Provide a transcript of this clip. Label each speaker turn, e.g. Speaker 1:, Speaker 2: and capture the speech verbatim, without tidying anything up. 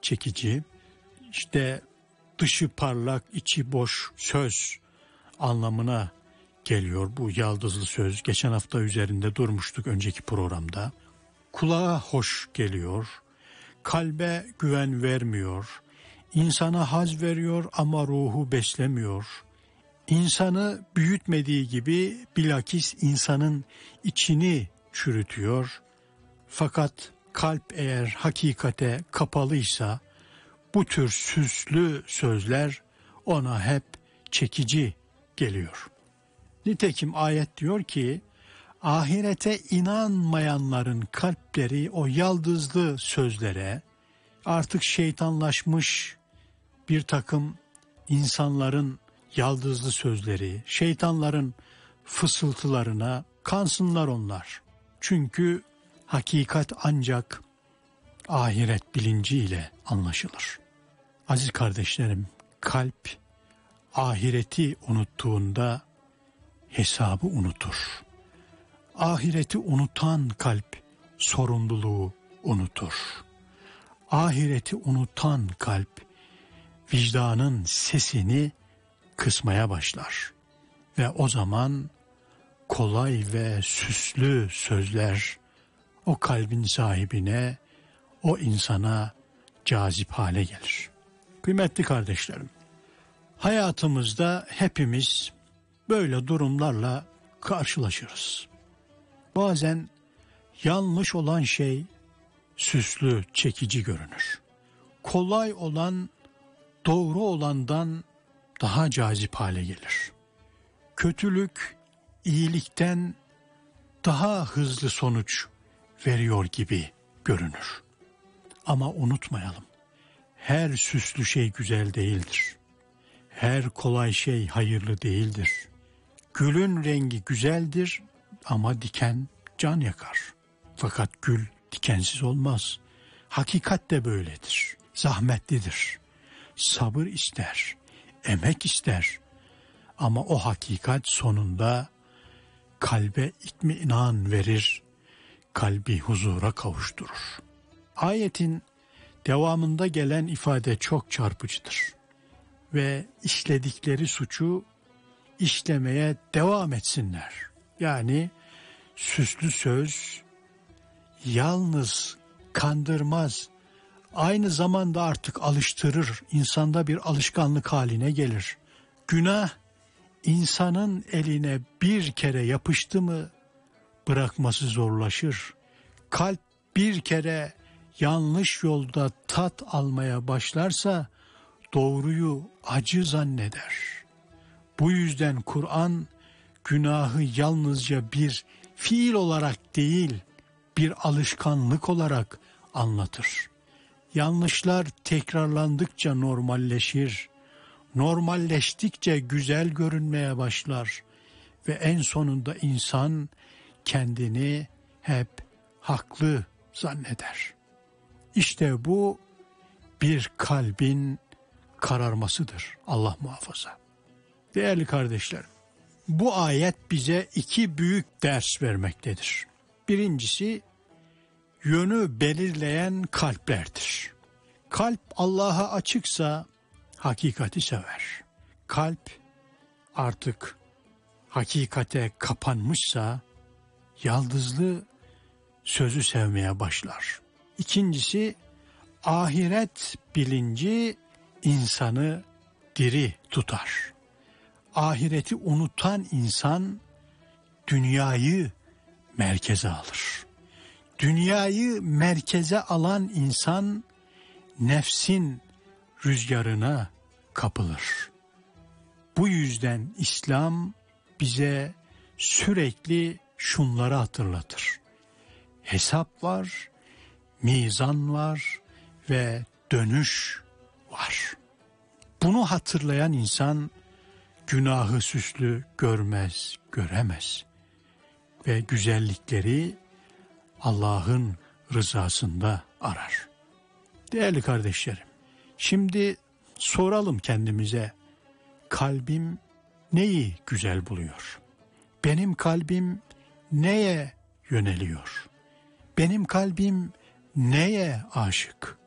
Speaker 1: çekici, işte dışı parlak, içi boş söz anlamına geliyor bu yaldızlı söz. Geçen hafta üzerinde durmuştuk önceki programda. Kulağa hoş geliyor, kalbe güven vermiyor, insana haz veriyor ama ruhu beslemiyor. İnsanı büyütmediği gibi bilakis insanın içini çürütüyor. Fakat kalp eğer hakikate kapalıysa bu tür süslü sözler ona hep çekici geliyor. Nitekim ayet diyor ki, ahirete inanmayanların kalpleri o yaldızlı sözlere, artık şeytanlaşmış bir takım insanların yaldızlı sözleri, şeytanların fısıltılarına kansınlar onlar. Çünkü hakikat ancak ahiret bilinciyle anlaşılır. Aziz kardeşlerim, kalp ahireti unuttuğunda hesabı unutur. Ahireti unutan kalp sorumluluğu unutur. Ahireti unutan kalp vicdanın sesini kısmaya başlar. Ve o zaman kolay ve süslü sözler o kalbin sahibine, o insana cazip hale gelir. Kıymetli kardeşlerim, hayatımızda hepimiz böyle durumlarla karşılaşırız. Bazen yanlış olan şey süslü, çekici görünür. Kolay olan doğru olandan daha cazip hale gelir. Kötülük iyilikten daha hızlı sonuç veriyor gibi görünür. Ama unutmayalım, her süslü şey güzel değildir. Her kolay şey hayırlı değildir. Gülün rengi güzeldir ama diken can yakar. Fakat gül dikensiz olmaz. Hakikat de böyledir. Zahmetlidir. Sabır ister, emek ister. Ama o hakikat sonunda kalbe itminan verir, kalbi huzura kavuşturur. Ayetin devamında gelen ifade çok çarpıcıdır. Ve işledikleri suçu işlemeye devam etsinler. Yani süslü söz yalnız kandırmaz, aynı zamanda artık alıştırır, insanda bir alışkanlık haline gelir. Günah insanın eline bir kere yapıştı mı bırakması zorlaşır. Kalp bir kere yanlış yolda tat almaya başlarsa doğruyu acı zanneder. Bu yüzden Kur'an günahı yalnızca bir fiil olarak değil, bir alışkanlık olarak anlatır. Yanlışlar tekrarlandıkça normalleşir. Normalleştikçe güzel görünmeye başlar ve en sonunda insan kendini hep haklı zanneder. İşte bu bir kalbin kararmasıdır, Allah muhafaza. Değerli kardeşlerim, bu ayet bize iki büyük ders vermektedir. Birincisi, yönü belirleyen kalplerdir. Kalp Allah'a açıksa hakikati sever. Kalp artık hakikate kapanmışsa yaldızlı sözü sevmeye başlar. İkincisi, ahiret bilinci insanı diri tutar. Ahireti unutan insan dünyayı merkeze alır. Dünyayı merkeze alan insan nefsin rüzgarına kapılır. Bu yüzden İslam bize sürekli şunları hatırlatır. Hesap var, mizan var ve dönüş var. Bunu hatırlayan insan günahı süslü görmez, göremez ve güzellikleri Allah'ın rızasında arar. Değerli kardeşlerim, şimdi soralım kendimize, kalbim neyi güzel buluyor? Benim kalbim neye yöneliyor? Benim kalbim neye aşık?